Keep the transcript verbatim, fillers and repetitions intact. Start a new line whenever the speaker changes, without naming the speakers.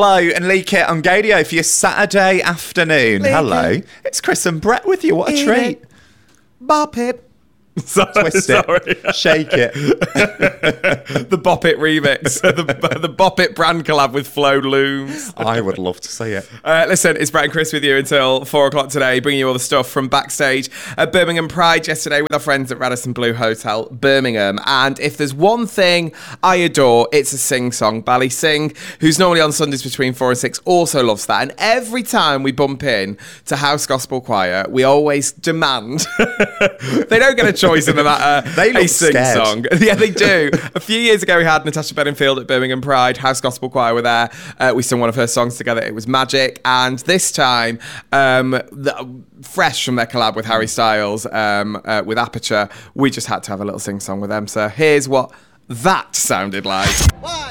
Hello, and Lee Kit on Gadio for your Saturday afternoon.
Lee
Hello,
Kit.
it's Chris and Brett with you. What a
Eat
treat.
it. Bop it.
Sorry,
Twist
sorry.
it, shake it.
The Bop It remix, the, the Bop It brand collab with Flo Looms.
I would love to see it.
Uh, listen, it's Brett and Chris with you until four o'clock today, bringing you all the stuff from backstage at Birmingham Pride yesterday with our friends at Radisson Blu Hotel, Birmingham. And if there's one thing I adore, it's a sing-song. Bally Sing, who's normally on Sundays between four and six, also loves that. And every time we bump in to House Gospel Choir, we always demand... They don't get a choice in the matter.
They look
a sing-song. Yeah, they do. A few years ago, we had Natasha Bedingfield at Birmingham Pride. House Gospel Choir were there. Uh, we sung one of her songs together. It was magic. And this time, um, the, fresh from their collab with Harry Styles, um, uh, with Aperture, we just had to have a little sing-song with them. So here's what that sounded like.
One,